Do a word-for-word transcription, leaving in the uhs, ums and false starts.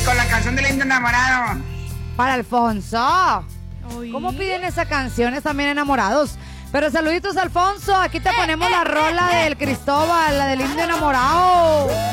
con la canción del indio enamorado. Para Alfonso. Oí. ¿Cómo piden esa canción? Están bien enamorados. Pero saluditos, Alfonso. Aquí te ponemos la rola del Cristóbal, la del indio enamorado.